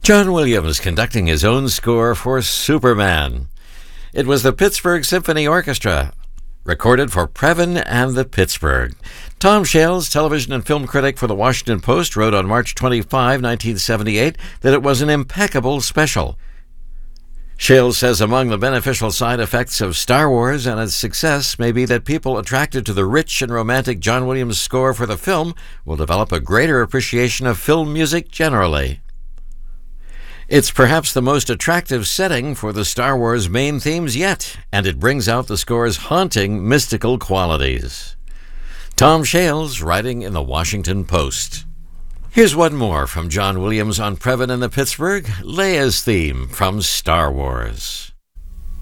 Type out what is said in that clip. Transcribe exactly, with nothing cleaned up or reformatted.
John Williams conducting his own score for Superman. It was the Pittsburgh Symphony Orchestra, recorded for Previn and the Pittsburgh. Tom Shales, television and film critic for the Washington Post, wrote on March twenty-fifth, nineteen seventy-eight, that it was an impeccable special. Shales says among the beneficial side effects of Star Wars and its success may be that people attracted to the rich and romantic John Williams score for the film will develop a greater appreciation of film music generally. It's perhaps the most attractive setting for the Star Wars main themes yet, and it brings out the score's haunting mystical qualities. Tom Shales, writing in the Washington Post. Here's one more from John Williams on Previn and the Pittsburgh, Leia's theme from Star Wars.